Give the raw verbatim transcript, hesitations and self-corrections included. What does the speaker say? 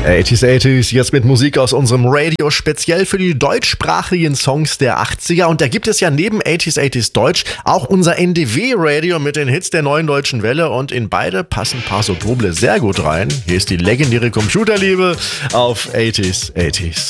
achtziger achtziger, jetzt mit Musik aus unserem Radio, speziell für die deutschsprachigen Songs der achtziger. Und da gibt es ja neben achtziger achtziger Deutsch auch unser N D W-Radio mit den Hits der neuen deutschen Welle. Und in beide passen Paso Doble sehr gut rein. Hier ist die legendäre Computerliebe auf achtziger achtziger.